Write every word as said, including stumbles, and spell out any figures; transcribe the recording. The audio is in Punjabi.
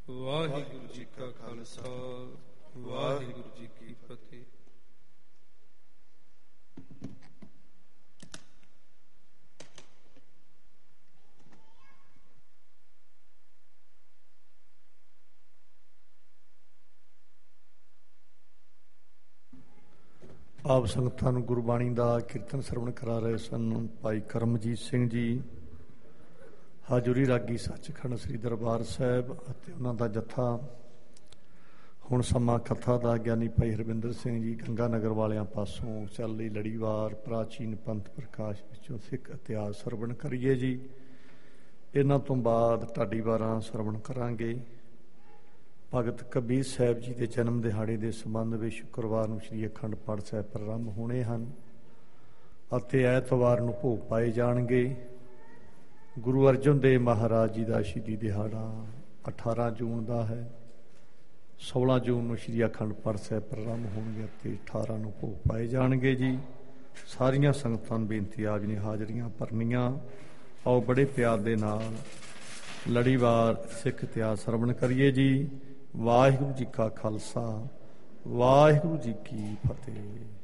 ਵਾਹਿਗੁਰੂ ਜੀ ਕਾ ਖਾਲਸਾ, ਵਾਹਿਗੁਰੂ ਜੀ ਕੀ ਫਤਿਹ। ਆਪ ਸੰਗਤਾਂ ਨੂੰ ਗੁਰਬਾਣੀ ਦਾ ਕੀਰਤਨ ਸਰਵਣ ਕਰਾ ਰਹੇ ਸਨ ਭਾਈ ਕਰਮਜੀਤ ਸਿੰਘ ਜੀ, ਹਾਜ਼ਰੀ ਰਾਗੀ ਸੱਚਖੰਡ ਸ੍ਰੀ ਦਰਬਾਰ ਸਾਹਿਬ ਅਤੇ ਉਹਨਾਂ ਦਾ ਜੱਥਾ। ਹੁਣ ਸਮਾਂ ਕਥਾ ਦਾ ਗਿਆਨੀ ਭਾਈ ਹਰਵਿੰਦਰ ਸਿੰਘ ਜੀ ਗੰਗਾ ਨਗਰ ਵਾਲਿਆਂ ਪਾਸੋਂ ਚੱਲ ਰਹੀ ਲੜੀਵਾਰ ਪ੍ਰਾਚੀਨ ਪੰਥ ਪ੍ਰਕਾਸ਼ ਵਿੱਚੋਂ ਸਿੱਖ ਇਤਿਹਾਸ ਸਰਵਣ ਕਰੀਏ ਜੀ। ਇਹਨਾਂ ਤੋਂ ਬਾਅਦ ਢਾਡੀ ਵਾਰਾਂ ਸਰਵਣ ਕਰਾਂਗੇ। ਭਗਤ ਕਬੀਰ ਸਾਹਿਬ ਜੀ ਦੇ ਜਨਮ ਦਿਹਾੜੇ ਦੇ ਸੰਬੰਧ ਵਿੱਚ ਸ਼ੁੱਕਰਵਾਰ ਨੂੰ ਸ੍ਰੀ ਅਖੰਡ ਪਾਠ ਸਾਹਿਬ ਪ੍ਰਾਰੰਭ ਹੋਣੇ ਹਨ ਅਤੇ ਐਤਵਾਰ ਨੂੰ ਭੋਗ ਪਾਏ ਜਾਣਗੇ। ਗੁਰੂ ਅਰਜਨ ਦੇਵ ਮਹਾਰਾਜ ਜੀ ਦਾ ਸ਼ਹੀਦੀ ਦਿਹਾੜਾ ਅਠਾਰਾਂ ਜੂਨ ਦਾ ਹੈ। ਸੋਲਾਂ ਜੂਨ ਨੂੰ ਸ੍ਰੀ ਅਖੰਡ ਪਾਠ ਸਾਹਿਬ ਪ੍ਰਾਰੰਭ ਹੋਣਗੇ ਅਤੇ ਅਠਾਰਾਂ ਨੂੰ ਭੋਗ ਪਾਏ ਜਾਣਗੇ ਜੀ। ਸਾਰੀਆਂ ਸੰਗਤਾਂ ਨੂੰ ਬੇਨਤੀ ਆਪ ਜੀ ਨੇ ਹਾਜ਼ਰੀਆਂ ਭਰਨੀਆਂ। ਆਓ ਬੜੇ ਪਿਆਰ ਦੇ ਨਾਲ ਲੜੀਵਾਰ ਸਿੱਖ ਇਤਿਹਾਸ ਸਰਵਣ ਕਰੀਏ ਜੀ। ਵਾਹਿਗੁਰੂ ਜੀ ਕਾ ਖਾਲਸਾ, ਵਾਹਿਗੁਰੂ ਜੀ ਕੀ ਫਤਿਹ।